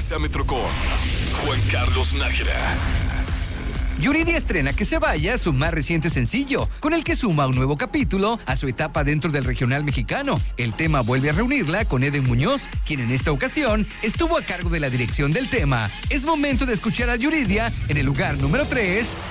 Exámetro con Juan Carlos Nájera. Yuridia estrena Que se vaya, su más reciente sencillo, con el que suma un nuevo capítulo a su etapa dentro del regional mexicano. El tema vuelve a reunirla con Eden Muñoz, quien en esta ocasión estuvo a cargo de la dirección del tema. Es momento de escuchar a Yuridia en el lugar número 3